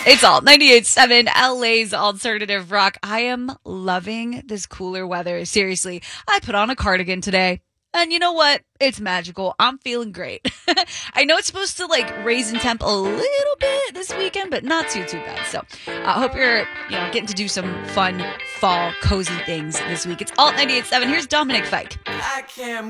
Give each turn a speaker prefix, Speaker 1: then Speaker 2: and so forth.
Speaker 1: It's Alt 98.7, LA's alternative rock. I am loving this cooler weather. Seriously, I put on a cardigan today. And you know what? It's magical. I'm feeling great. I know it's supposed to raise in temp a little bit this weekend, but not too bad. So I hope you're, getting to do some fun fall cozy things this week. It's Alt 98.7. Here's Dominic Fike.
Speaker 2: I can't